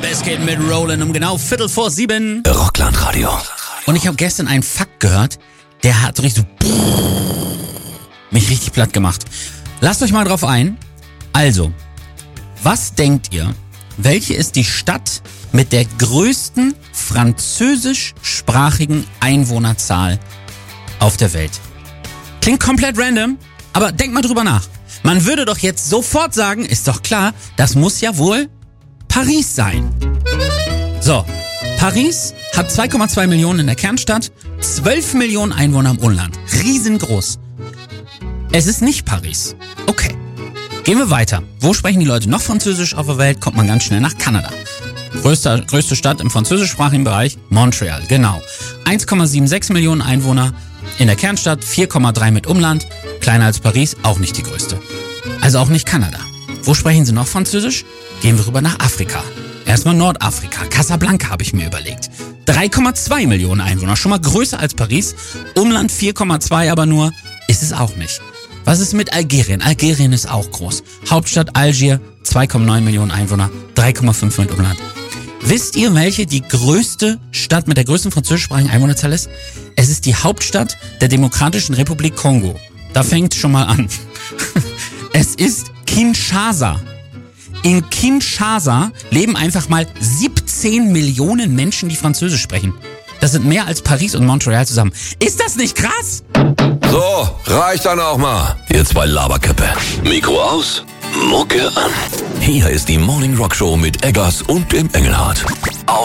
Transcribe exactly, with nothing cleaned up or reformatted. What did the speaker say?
Bizkit mit Rollin' um genau Viertel vor sieben. Rockland-Radio. Und ich habe gestern einen Fakt gehört, der hat richtig so mich richtig platt gemacht. Lasst euch mal drauf ein. Also, was denkt ihr, welche ist die Stadt mit der größten französischsprachigen Einwohnerzahl auf der Welt? Klingt komplett random, aber denkt mal drüber nach. Man würde doch jetzt sofort sagen, ist doch klar, das muss ja wohl Paris sein. So, Paris hat zwei Komma zwei Millionen in der Kernstadt, zwölf Millionen Einwohner im Umland. Riesengroß. Es ist nicht Paris. Okay. Gehen wir weiter. Wo sprechen die Leute noch Französisch auf der Welt? Kommt man ganz schnell nach Kanada. Größte, größte Stadt im französischsprachigen Bereich? Montreal, genau. eins Komma sechsundsiebzig Millionen Einwohner in der Kernstadt, vier Komma drei mit Umland. Kleiner als Paris, auch nicht die größte. Also auch nicht Kanada. Wo sprechen sie noch Französisch? Gehen wir rüber nach Afrika. Erstmal Nordafrika. Casablanca habe ich mir überlegt. drei Komma zwei Millionen Einwohner, schon mal größer als Paris. Umland vier Komma zwei aber nur, ist es auch nicht. Was ist mit Algerien? Algerien ist auch groß. Hauptstadt Algier, zwei Komma neun Millionen Einwohner, drei Komma fünf mit Umland. Wisst ihr, welche die größte Stadt mit der größten französischsprachigen Einwohnerzahl ist? Es ist die Hauptstadt der Demokratischen Republik Kongo. Da fängt schon mal an. Es ist Kinshasa. In Kinshasa leben einfach mal siebzehn Millionen Menschen, die Französisch sprechen. Das sind mehr als Paris und Montreal zusammen. Ist das nicht krass? So, reicht dann auch mal. Ihr zwei Laberköppe. Mikro aus, Mucke an. Hier ist die Morning Rock Show mit Eggers und dem Engelhardt. Auf